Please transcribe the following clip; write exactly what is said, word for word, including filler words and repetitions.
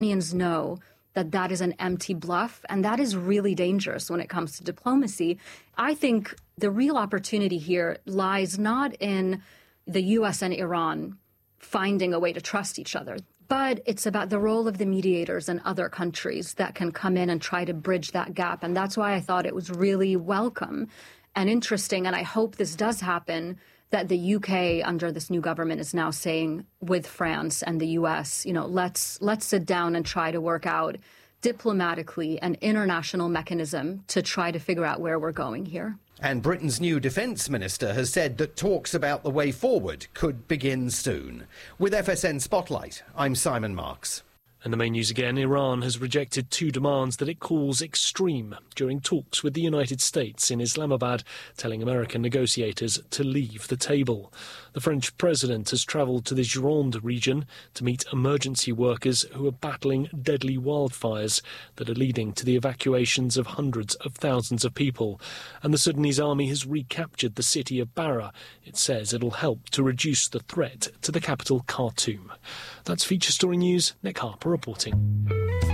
Iranians know that that is an empty bluff, and that is really dangerous when it comes to diplomacy. I think the real opportunity here lies not in the U S and Iran finding a way to trust each other, but it's about the role of the mediators and other countries that can come in and try to bridge that gap. And that's why I thought it was really welcome and interesting, and I hope this does happen, that the U K under this new government is now saying with France and the U S, you know, let's let's sit down and try to work out diplomatically an international mechanism to try to figure out where we're going here. And Britain's new defence minister has said that talks about the way forward could begin soon. With F S N Spotlight, I'm Simon Marks. And the main news again, Iran has rejected two demands that it calls extreme during talks with the United States in Islamabad, telling American negotiators to leave the table. The French president has travelled to the Gironde region to meet emergency workers who are battling deadly wildfires that are leading to the evacuations of hundreds of thousands of people. And the Sudanese army has recaptured the city of Bara. It says it'll help to reduce the threat to the capital, Khartoum. That's Feature Story News. Nick Harper reporting.